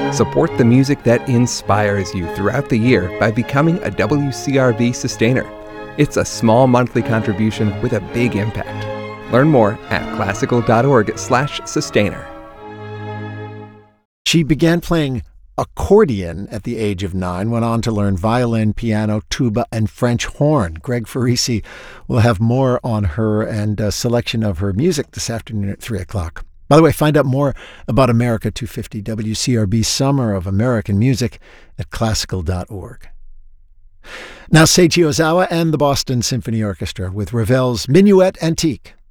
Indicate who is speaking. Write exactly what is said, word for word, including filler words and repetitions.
Speaker 1: Support the music that inspires you throughout the year by becoming a W C R B sustainer. It's a small monthly contribution with a big impact. Learn more at classical.org slash sustainer.
Speaker 2: She began playing accordion at the age of nine, went on to learn violin, piano, tuba, and French horn. Greg Farisi will have more on her and a selection of her music this afternoon at three o'clock. By the way, find out more about America two fifty W C R B Summer of American Music at classical dot org. Now Seiji Ozawa and the Boston Symphony Orchestra with Ravel's Minuet Antique.